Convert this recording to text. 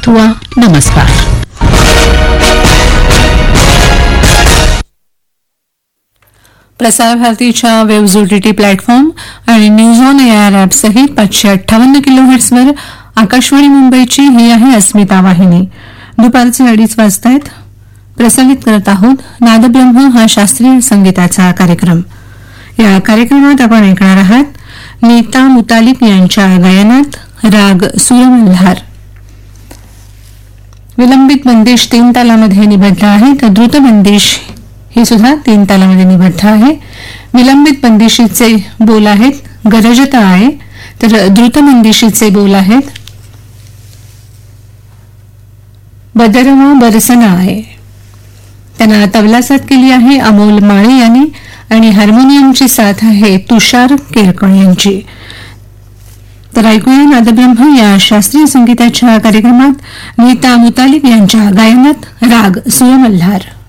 हुआ नमस्कार. प्रसार भारतीच्या वेव्ज ओटीटी प्लॅटफॉर्म आणि न्यूज ऑन एआर ॲप सहित 558 किलोहर्ट्झवर आकाशवाणी मुंबईची ही आहे अस्मिता वाहिनी. दुपारचे 2:30 वाजतायत. प्रसारित करत आहोत नादब्रह्म हा शास्त्रीय संगीताचा कार्यक्रम. या कार्यक्रमात आपण ऐकणार आहात नीता मुतालिक यांच्या गायनात राग सूरमल्हार. विलंबित बंदिश 3 तालामध्ये निबद्ध आहे, तर द्रुत बंदिश हे सुद्धा 3 तालामध्ये निबद्ध आहे. विलंबित बंदिशीचे बोल आहेत गरजता आहे, तर द्रुत बंदिशीचे बोल आहेत बदरवा बरसना आहे. त्यांना तबला साथ केली आहे अमोल माळे यांनी आणि हार्मोनियमची साथ आहे तुषार केरकण यांची. तर ऐकूया नादब्रह्म या शास्त्रीय संगीताच्या कार्यक्रमात नीता मुतालिक यांच्या गायनात राग सूरमल्हार.